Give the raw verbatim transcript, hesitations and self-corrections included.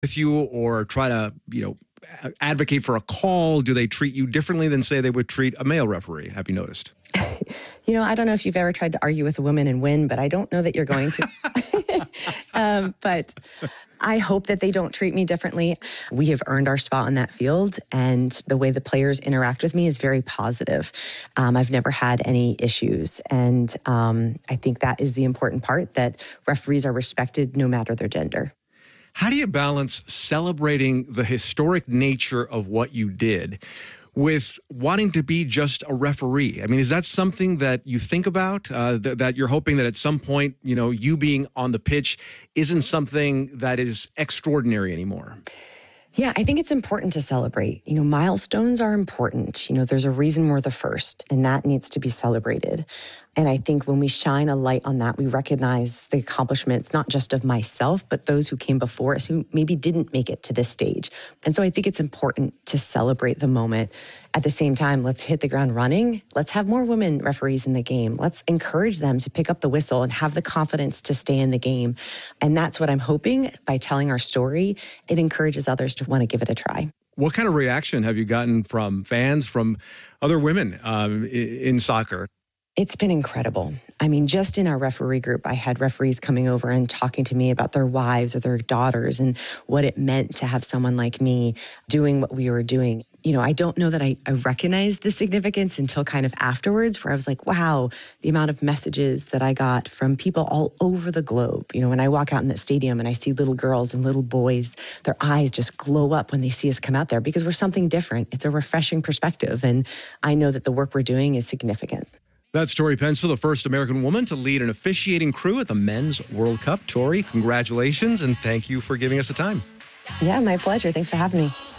with you or try to, you know, a- advocate for a call? Do they treat you differently than, say, they would treat a male referee? Have you noticed? You know, I don't know if you've ever tried to argue with a woman and win, but I don't know that you're going to. um, but I hope that they don't treat me differently. We have earned our spot on that field, and the way the players interact with me is very positive. Um, I've never had any issues, and um, I think that is the important part, that referees are respected no matter their gender. How do you balance celebrating the historic nature of what you did with wanting to be just a referee? I mean, is that something that you think about, uh, th- that you're hoping that at some point, you know, you being on the pitch isn't something that is extraordinary anymore? Yeah, I think it's important to celebrate. You know, milestones are important. You know, there's a reason we're the first, and that needs to be celebrated. And I think when we shine a light on that, we recognize the accomplishments, not just of myself, but those who came before us who maybe didn't make it to this stage. And so I think it's important to celebrate the moment. At the same time, let's hit the ground running. Let's have more women referees in the game. Let's encourage them to pick up the whistle and have the confidence to stay in the game. And that's what I'm hoping by telling our story. It encourages others to want to give it a try. What kind of reaction have you gotten from fans, from other women um, i- in soccer? It's been incredible. I mean, just in our referee group, I had referees coming over and talking to me about their wives or their daughters and what it meant to have someone like me doing what we were doing. You know, I don't know that I, I recognized the significance until kind of afterwards, where I was like, wow, the amount of messages that I got from people all over the globe. You know, when I walk out in that stadium and I see little girls and little boys, their eyes just glow up when they see us come out there because we're something different. It's a refreshing perspective. And I know that the work we're doing is significant. That's Tori Pensel, the first American woman to lead an officiating crew at the Men's World Cup. Tori, congratulations, and thank you for giving us the time. Yeah, my pleasure. Thanks for having me.